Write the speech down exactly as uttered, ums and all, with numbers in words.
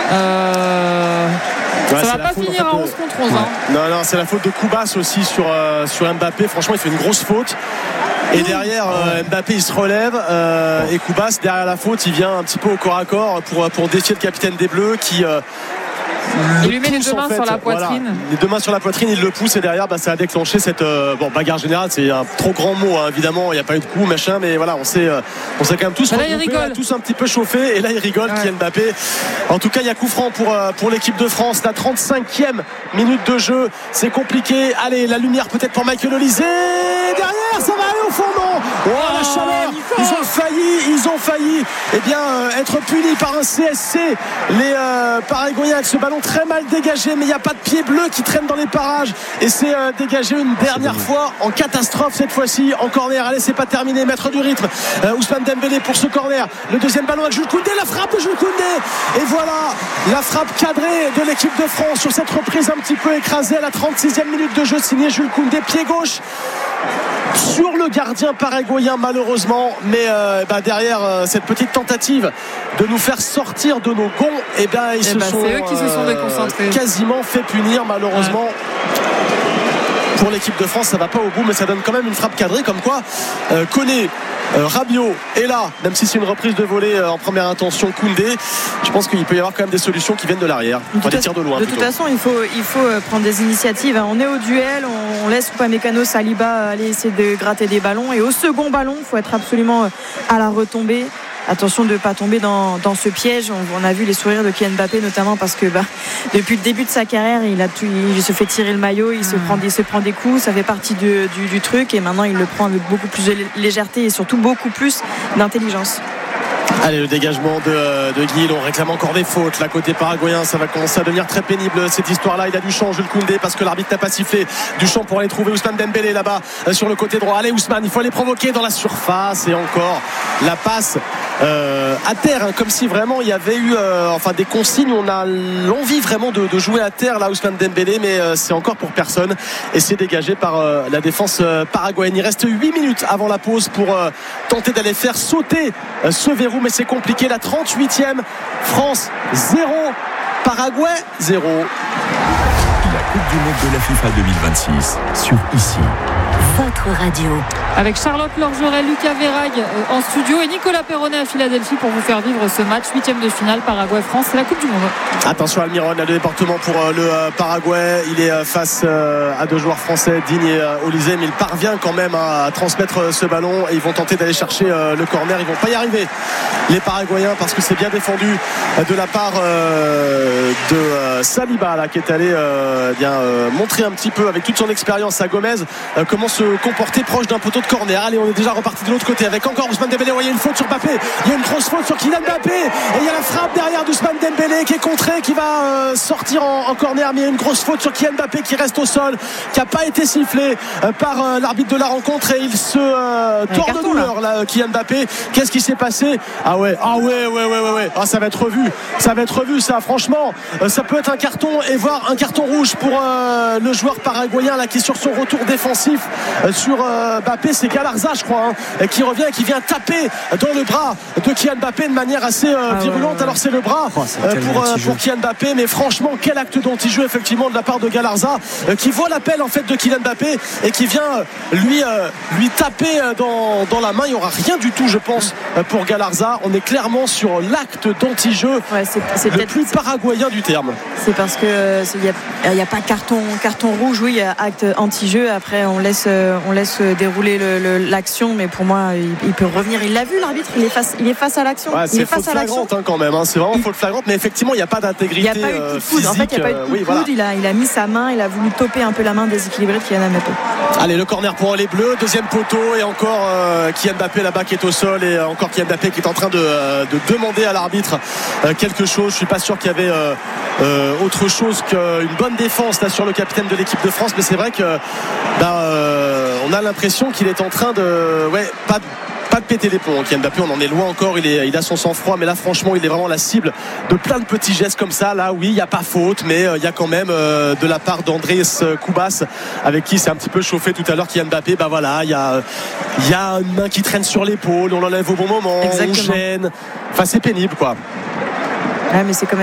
Euh... Ouais, ça va pas finir à onze contre onze. Ouais. Hein. Non, non, c'est la faute de Koubas aussi sur, euh, sur Mbappé. Franchement, il fait une grosse faute. Et derrière, euh, Mbappé il se relève euh, et Koubas, derrière la faute, il vient un petit peu au corps à corps pour, pour défier le capitaine des Bleus qui. Euh, il lui met les deux mains fait, sur la poitrine. Voilà, les deux mains sur la poitrine, il le pousse et derrière bah, ça a déclenché cette euh, bon, bagarre générale. C'est un trop grand mot hein, évidemment, il n'y a pas eu de coup machin, mais voilà, on s'est euh, on s'est quand même tous regroupés, là, tous un petit peu chauffés et là il rigole ouais. Kylian Mbappé. En tout cas il y a coup franc pour, euh, pour l'équipe de France, la trente-cinquième minute de jeu, c'est compliqué. Allez, la lumière peut-être pour Michael Olise, derrière ça va aller au fond, non oh, oh, la chaleur, ils ont failli ils ont failli eh bien, euh, être punis par un C S C, les euh, Paraguayens, avec ce ballon très mal dégagé, mais il n'y a pas de pied bleu qui traîne dans les parages et c'est euh, dégagé une dernière fois en catastrophe cette fois-ci en corner. Allez, c'est pas terminé, maître du rythme euh, Ousmane Dembélé pour ce corner, le deuxième ballon avec Jules Koundé, la frappe de Jules Koundé et voilà la frappe cadrée de l'équipe de France sur cette reprise un petit peu écrasée à la trente-sixième minute de jeu, signé Jules Koundé, pied gauche sur le gardien paraguayen malheureusement, mais euh, bah, derrière euh, cette petite tentative de nous faire sortir de nos gonds, et ben ils et se bah, sont, c'est eux qui se sont déconcentrés. Euh, quasiment fait punir malheureusement. Ouais. Pour l'équipe de France, ça va pas au bout, mais ça donne quand même une frappe cadrée, comme quoi euh, Koné, euh, Rabiot est là, même si c'est une reprise de volée euh, en première intention. Koundé, je pense qu'il peut y avoir quand même des solutions qui viennent de l'arrière, enfin, des tirs de loin. De plutôt. toute façon, il faut, il faut prendre des initiatives. On est au duel, on, on laisse Upamecano, Saliba aller essayer de gratter des ballons, et au second ballon, il faut être absolument à la retombée. Attention de ne pas tomber dans, dans ce piège. On, on a vu les sourires de Kylian Mbappé notamment parce que bah, depuis le début de sa carrière il, a tout, il se fait tirer le maillot, il, mmh. se prend, il se prend des coups, ça fait partie du, du, du truc, et maintenant il le prend avec beaucoup plus de légèreté et surtout beaucoup plus d'intelligence. Allez, le dégagement de, de Guil, on réclame encore des fautes là côté paraguayen, ça va commencer à devenir très pénible cette histoire là. Il a Duchamp, Jules Koundé, parce que l'arbitre n'a pas sifflé. Duchamp pour aller trouver Ousmane Dembélé là-bas sur le côté droit. Allez Ousmane, il faut aller provoquer dans la surface, et encore la passe euh, à terre, hein, comme si vraiment il y avait eu euh, enfin des consignes. On a l'envie vraiment de, de jouer à terre là, Ousmane Dembélé, mais euh, c'est encore pour personne et c'est dégagé par euh, la défense euh, paraguayenne. Il reste huit minutes avant la pause pour euh, tenter d'aller faire sauter euh, ce verrou, mais c'est compliqué. La trente-huitième, France zéro, Paraguay zéro. La Coupe du Monde de la FIFA deux mille vingt-six sur Ici. Votre radio. Avec Charlotte Lorgerel, Lucas Verrague en studio et Nicolas Perronnet à Philadelphie pour vous faire vivre ce match, huitième de finale Paraguay-France, la Coupe du Monde. Attention Almiron, le département pour le Paraguay, il est face à deux joueurs français, Digne et Olise, mais il parvient quand même à transmettre ce ballon et ils vont tenter d'aller chercher le corner. Ils vont pas y arriver les Paraguayens parce que c'est bien défendu de la part de Saliba là, qui est allé bien montrer un petit peu avec toute son expérience à Gomez comment se comporter proche d'un poteau de corner. Allez, on est déjà reparti de l'autre côté avec encore Ousmane Dembélé. Il y a une faute sur Mbappé, il y a une grosse faute sur Kylian Mbappé et il y a la frappe derrière d'Ousmane Dembélé qui est contrée, qui va euh, sortir en, en corner, mais il y a une grosse faute sur Kylian Mbappé qui reste au sol, qui n'a pas été sifflé euh, par euh, l'arbitre de la rencontre et il se euh, tord de douleur là. là Kylian Mbappé, qu'est-ce qui s'est passé? Ah ouais, ah ouais, ouais, ouais, ouais, ouais. Ah, ça va être revu, ça va être revu ça, franchement euh, ça peut être un carton et voire un carton rouge pour euh, le joueur paraguayen là qui est sur son retour défensif euh, sur euh, Mbappé. C'est Galarza je crois hein, qui revient et qui vient taper dans le bras de Kylian Mbappé de manière assez euh, ah virulente. Ouais, ouais. Alors c'est le bras oh, euh, pour, euh, pour Kylian Mbappé, mais franchement quel acte d'anti-jeu effectivement de la part de Galarza euh, qui voit l'appel en fait de Kylian Mbappé et qui vient euh, lui, euh, lui taper euh, dans, dans la main. Il n'y aura rien du tout je pense euh, pour Galarza. On est clairement sur l'acte d'anti-jeu ouais, c'est, c'est le plus paraguayen du terme. C'est parce que il euh, n'y a, a pas carton, carton rouge, oui il y a acte anti-jeu, après on laisse, euh, on laisse dérouler le, le, l'action, mais pour moi il, il peut revenir, il l'a vu l'arbitre, il est face, il est face à l'action. Ouais, c'est faute flagrante hein, quand même hein. C'est vraiment il... faute flagrante, mais effectivement il n'y a pas d'intégrité il n'y a pas eu de coup de physique, en fait il n'y a pas eu de coup oui, de voilà. il, a, il a mis sa main, il a voulu toper un peu la main déséquilibrée de Kylian Mbappé. Allez, le corner pour les Bleus, deuxième poteau et encore euh, Kylian Mbappé là-bas qui est au sol et euh, encore Kylian Mbappé qui est en train de, euh, de demander à l'arbitre euh, quelque chose. Je suis pas sûr qu'il y avait euh, euh, autre chose qu'une bonne défense là sur le capitaine de l'équipe de France, mais c'est vrai que bah, euh, on a l'impression qu'il est en train de ouais pas de Pas de péter les plombs. Kylian Mbappé, on en est loin encore. Il, est, il a son sang-froid, mais là, franchement, il est vraiment la cible de plein de petits gestes comme ça. Là, oui, il n'y a pas faute, mais il euh, y a quand même euh, de la part d'Andrés Koubas, avec qui c'est un petit peu chauffé tout à l'heure. Kylian Mbappé, bah voilà, il y a, y a une main qui traîne sur l'épaule, on l'enlève au bon moment, exactement. On gêne. Enfin, c'est pénible, quoi. Ouais, mais c'est quand même